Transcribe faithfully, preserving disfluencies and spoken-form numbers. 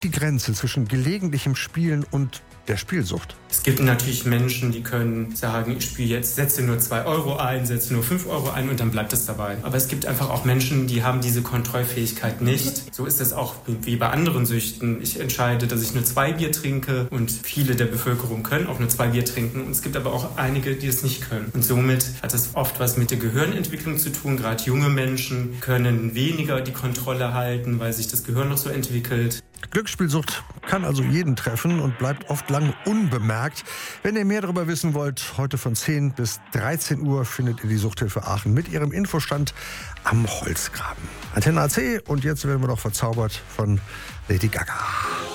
die Grenze zwischen gelegentlichem Spielen und der Spielsucht? Es gibt natürlich Menschen, die können sagen, ich spiele jetzt, setze nur zwei Euro ein, setze nur fünf Euro ein und dann bleibt es dabei. Aber es gibt einfach auch Menschen, die haben diese Kontrollfähigkeit nicht. So ist es auch wie bei anderen Süchten. Ich entscheide, dass ich nur zwei Bier trinke und viele der Bevölkerung können auch nur zwei Bier trinken. Und es gibt aber auch einige, die es nicht können. Und somit hat es oft was mit der Gehirnentwicklung zu tun. Gerade junge Menschen können weniger die Kontrolle halten, weil sich das Gehirn noch so entwickelt. Glücksspielsucht kann also jeden treffen und bleibt oft lang unbemerkt. Wenn ihr mehr darüber wissen wollt, heute von zehn bis dreizehn Uhr findet ihr die Suchthilfe Aachen mit ihrem Infostand am Holzgraben. Antenne A C und jetzt werden wir noch verzaubert von Lady Gaga.